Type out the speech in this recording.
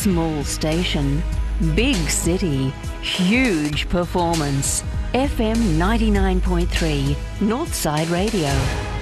Small station, big city, huge performance. FM 99.3, Northside Radio.